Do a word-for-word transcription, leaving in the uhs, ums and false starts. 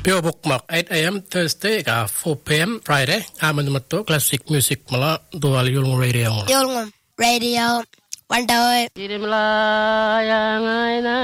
Pio bookmark eight a.m. Thursday ka four p.m. Friday aman matto classic music mala dual Yulngu radio. Yulngu radio one day. Irimla yang aina